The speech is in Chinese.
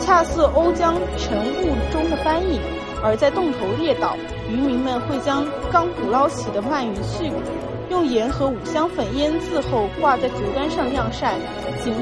恰似瓯江晨雾中的帆影。而在洞头列岛，渔民们会将刚捕捞起的鳗鱼去骨，用盐和五香粉腌渍后挂在竹竿上晾晒，